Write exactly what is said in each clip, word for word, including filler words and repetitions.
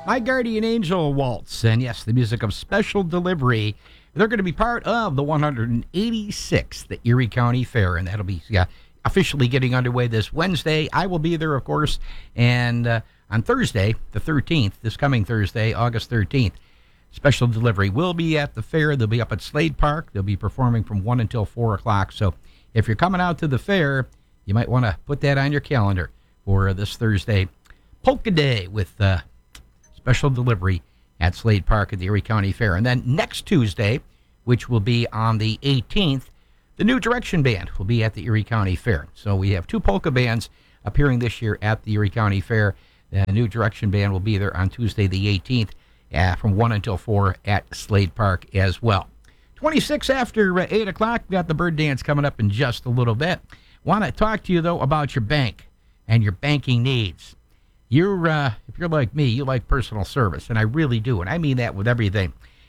My Guardian Angel Waltz, and yes, the music of Special Delivery. They're going to be part of the one hundred eighty-sixth Erie County Fair, and that'll be yeah, officially getting underway this Wednesday. I will be there, of course, and uh, on Thursday, the thirteenth, this coming Thursday, August thirteenth, Special Delivery will be at the fair. They'll be up at Slade Park. They'll be performing from one until four o'clock. So if you're coming out to the fair, you might want to put that on your calendar for this Thursday, Polka Day with uh, Special Delivery at Slade Park at the Erie County Fair. And then next Tuesday, which will be on the eighteenth, the New Direction Band will be at the Erie County Fair. So we have two polka bands appearing this year at the Erie County Fair. The New Direction Band will be there on Tuesday the eighteenth uh, from one until four at Slade Park as well. twenty-six after uh, eight o'clock, we've got the Bird Dance coming up in just a little bit. Want to talk to you, though, about your bank and your banking needs. You're, uh, if you're like me, you like personal service, and I really do, and I mean that with everything.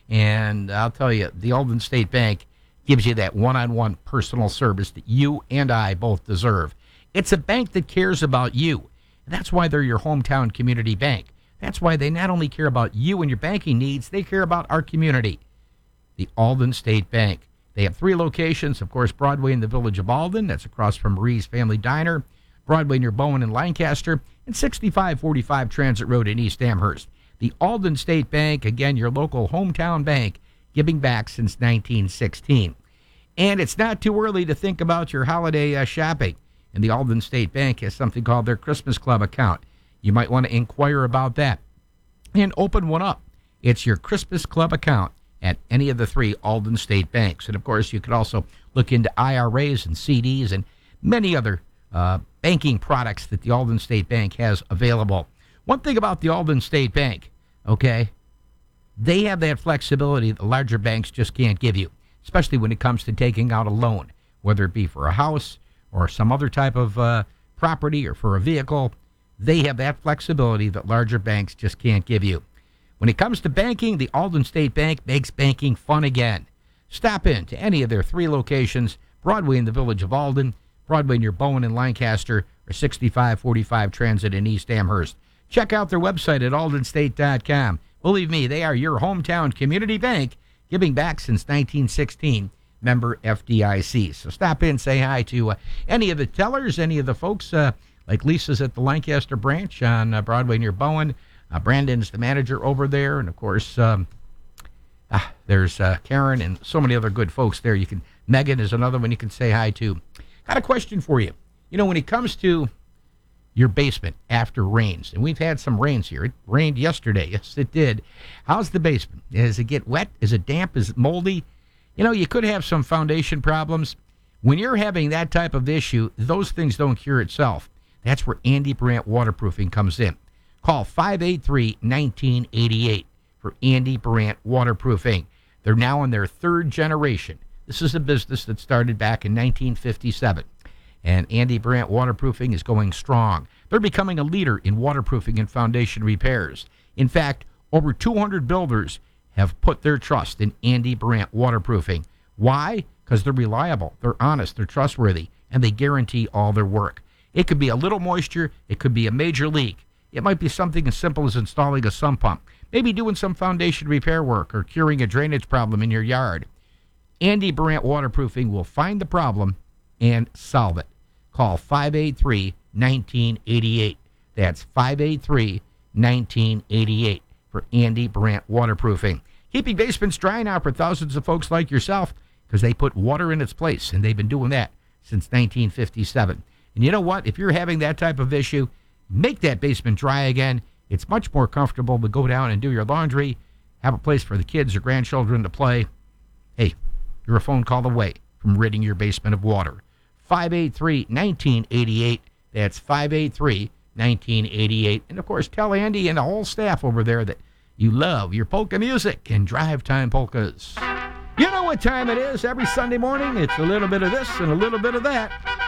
And I'll tell you, the Alden State Bank gives you that one-on-one personal service that you and I both deserve. It's a bank that cares about you. That's why they're your hometown community bank. That's why they not only care about you and your banking needs, they care about our community. The Alden State Bank. They have three locations, of course, Broadway in the village of Alden. That's across from Marie's Family Diner. Broadway near Bowen and Lancaster, and sixty-five forty-five Transit Road in East Amherst. The Alden State Bank, again, your local hometown bank, giving back since nineteen sixteen. And it's not too early to think about your holiday uh, shopping. And the Alden State Bank has something called their Christmas Club account. You might want to inquire about that and open one up. It's your Christmas Club account at any of the three Alden State banks. And, of course, you could also look into I R As and C Ds and many other uh, banking products that the Alden State Bank has available. One thing about the Alden State Bank, okay, they have that flexibility that larger banks just can't give you, especially when it comes to taking out a loan, whether it be for a house or some other type of uh, property or for a vehicle. They have that flexibility that larger banks just can't give you. When it comes to banking, the Alden State Bank makes banking fun again. Stop in to any of their three locations, Broadway in the village of Alden, Broadway near Bowen and Lancaster, or sixty-five forty-five Transit in East Amherst. Check out their website at alden state dot com. Believe me, they are your hometown community bank, giving back since nineteen sixteen, member F D I C. So stop in, say hi to uh, any of the tellers, any of the folks, uh, like Lisa's at the Lancaster branch on uh, Broadway near Bowen. Uh, Brandon's the manager over there, and of course, um, ah, there's uh, Karen and so many other good folks there. You can Megan is another one you can say hi to. Got a question for you. You know, when it comes to your basement after rains, and we've had some rains here. It rained yesterday. Yes, it did. How's the basement? Does it get wet? Is it damp? Is it moldy? You know, you could have some foundation problems. When you're having that type of issue, those things don't cure itself. That's where Andy Brandt Waterproofing comes in. Call five eight three, one nine eight eight for Andy Brandt Waterproofing. They're now in their third generation. This is a business that started back in nineteen fifty-seven. And Andy Brandt Waterproofing is going strong. They're becoming a leader in waterproofing and foundation repairs. In fact, over two hundred builders have put their trust in Andy Brandt Waterproofing. Why? Because they're reliable, they're honest, they're trustworthy, and they guarantee all their work. It could be a little moisture, it could be a major leak. It might be something as simple as installing a sump pump, maybe doing some foundation repair work or curing a drainage problem in your yard. Andy Brandt Waterproofing will find the problem and solve it. Call five eight three, one nine eight eight. That's five eight three, one nine eight eight for Andy Brandt Waterproofing. Keeping basements dry now for thousands of folks like yourself because they put water in its place, and they've been doing that since nineteen fifty-seven. And you know what? If you're having that type of issue, make that basement dry again. It's much more comfortable to go down and do your laundry, have a place for the kids or grandchildren to play. Hey, you're a phone call away from ridding your basement of water. five eight three, one nine eight eight. That's five eight three, one nine eight eight. And, of course, tell Andy and the whole staff over there that you love your polka music and drive time polkas. You know what time it is. Every Sunday morning, it's a little bit of this and a little bit of that.